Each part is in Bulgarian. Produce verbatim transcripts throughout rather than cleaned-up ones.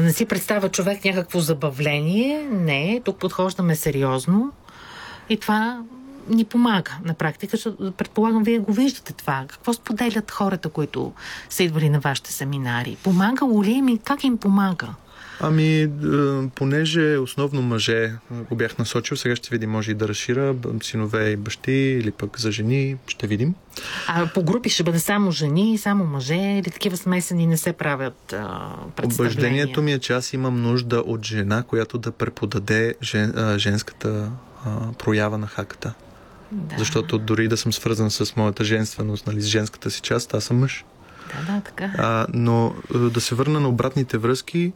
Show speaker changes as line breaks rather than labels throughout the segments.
не си представя човек някакво забавление. Не, тук подхождаме сериозно и това ни помага на практика, защото предполагам, вие го виждате това. Какво споделят хората, които са идвали на вашите семинари? Помагало ли им и как им помага?
Ами, понеже основно мъже го бях насочил, сега ще видим, може и да разшира синове и бащи, или пък за жени, ще видим.
А по групи ще бъде само жени, само мъже, или такива смесени не се правят а, представления?
Убеждението ми е, че аз имам нужда от жена, която да преподаде жен, а, женската а, проява на хаката. Да. Защото дори да съм свързан с моята женственост, нали, с женската си част, аз съм мъж.
Да, да, така.
А, но да се върна на обратните връзки,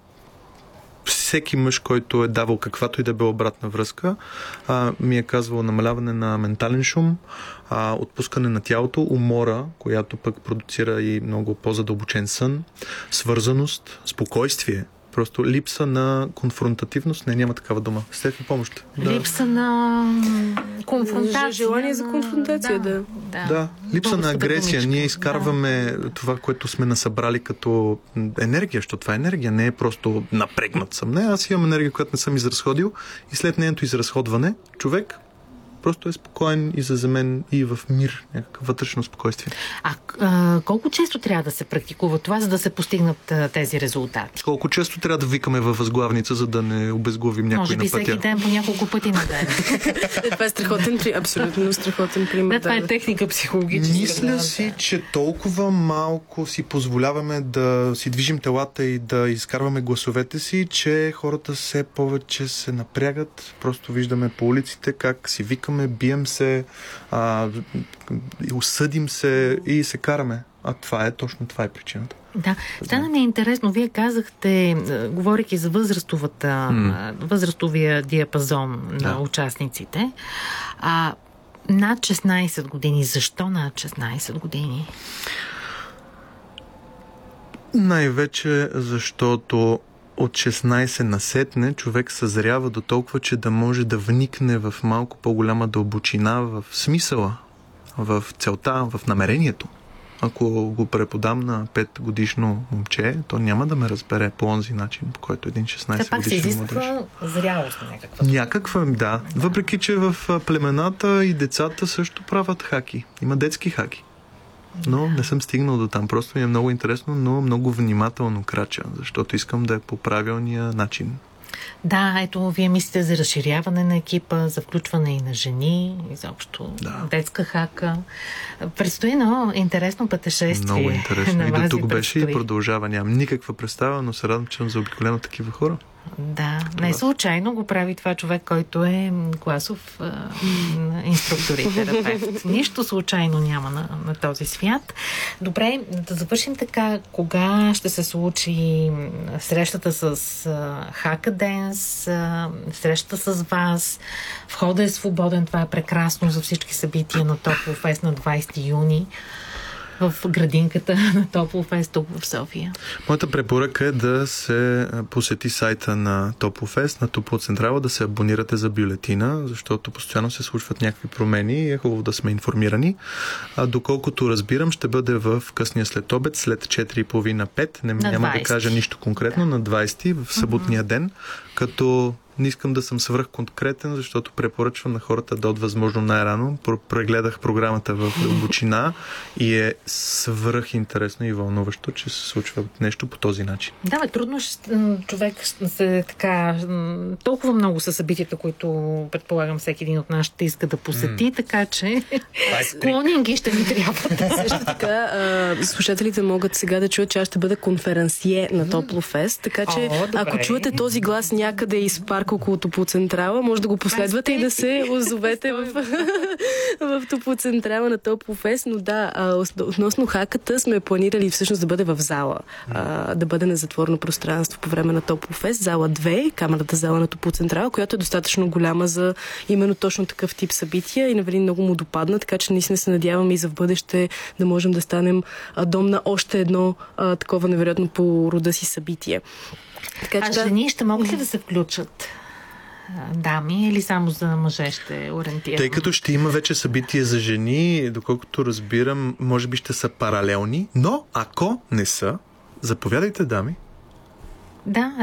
всеки мъж, който е давал каквато и да бе обратна връзка, а, ми е казвал намаляване на ментален шум, а, отпускане на тялото, умора, която пък продуцира и много по-задълбочен сън, свързаност, спокойствие. Просто липса на конфронтативност. Не, няма такава дума. Стефи, помощ.
Да. Липса на конфронтация.
Желание за конфронтация, да.
Да, да. Липса на агресия. Думичка. Ние изкарваме да. това, което сме насъбрали като енергия, защото това е енергия, не е просто напрегнат съм. Не, аз имам енергия, която не съм изразходил и след нейното изразходване човек просто е спокоен и заземен и в мир, някакъв вътрешно спокойствие.
А, а колко често трябва да се практикува това, за да се постигнат а, тези резултати?
Колко често трябва да викаме във възглавница, за да не обезглавим някой
Може
на пътя?
Може би всеки ден по няколко пъти на ден.
Това е страхотен, абсолютно страхотен пример.
Да, това е техника психологическа.
Мисля си, че толкова малко си позволяваме да си движим телата и да изкарваме гласовете си, че хората все повече се напрягат. Просто виждаме по улиците как си викаме, бием се, а, осъдим се и се караме. А това е, точно това е причината.
Да, стана ми е интересно. Вие казахте, говорейки за възрастовата, mm. възрастовия диапазон да. на участниците, а над шестнайсет години. Защо над шестнайсет години?
Най-вече защото от шестнайсет насетне човек съзрява до толкова, че да може да вникне в малко по-голяма дълбочина, в смисъла, в целта, в намерението. Ако го преподам на пет годишно момче, то няма да ме разбере по онзи начин, по който един шестнайсет годишен младеж.
Пак се изисква зрялост някаква.
Някаква, да. да. Въпреки, че в племената и децата също правят хаки. Има детски хаки. Но не съм стигнал до там. Просто ми е много интересно, но много внимателно крача, защото искам да е по правилния начин.
Да, ето, вие мислите за разширяване на екипа, за включване и на жени, изобщо да. детска хака. Предстои едно интересно пътешествие.
Много интересно. И до тук беше и продължава. Нямам никаква представа, но се радвам, че съм заобиколен от такива хора.
Да, не случайно го прави това човек, който е класов а, инструктор и терапевт. Нищо случайно няма на, на този свят. Добре, да завършим така. Кога ще се случи срещата с а, Хакаденс, а, срещата с вас? Входът е свободен, това е прекрасно за всички събития на Топлофест на двайсети юни. В градинката на Топлофест тук в София.
Моята препоръка е да се посети сайта на Топлофест, на Топлоцентрала, да се абонирате за бюлетина, защото постоянно се случват някакви промени и е хубаво да сме информирани. А доколкото разбирам, ще бъде в късния след обед, след четири и половина пет. Не, няма да кажа нищо конкретно, да. на двайсети, в съботния uh-huh. ден, като не искам да съм свръх конкретен, защото препоръчвам на хората да от възможно най-рано. Прегледах програмата в дълбочина и е свръх интересно и вълнуващо, че се случва нещо по този начин.
Да, бе, трудно човек се така... Толкова много са събитията, които предполагам всеки един от нас ще иска да посети, mm. така че клонинги ще ни трябва.
Също така, а, слушателите могат сега да чуят, че аз ще бъда конференсие на Топлофест, така че О, ако чуете този глас някъде из парк около Топлоцентрала, може да го последвате и да се озовете в, в Топлоцентрала на Топлофест. Но да, а, относно хаката сме планирали всъщност да бъде в зала. А, да бъде на затворено пространство по време на Топлофест. Зала две, камерата зала на Топлоцентрала, която е достатъчно голяма за именно точно такъв тип събития и навели много му допадна, така че наистина се надяваме и за в бъдеще да можем да станем а, дом на още едно а, такова невероятно по рода си събитие.
Така, а че, жени да... ще могат ли да се включат? Дами или само за мъже ще ориентирам?
Тъй като ще има вече събития за жени, доколкото разбирам, може би ще са паралелни, но ако не са, заповядайте, дами.
Да,